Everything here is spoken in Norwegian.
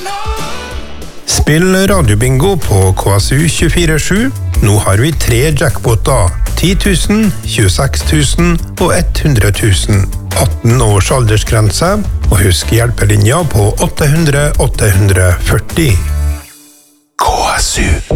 Spill radiobingo på KSU 24/7. Nå har vi 3 jackpoter. 10 000, 26 000 og 100 000. 18 års aldersgrense, og husk hjelpelinja på 800 840. KSU.